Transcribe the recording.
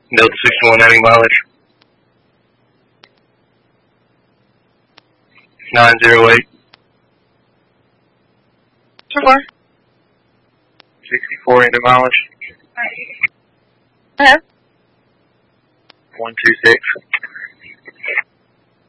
Delta 61, adding mileage. 908. 64 into mileage. 126.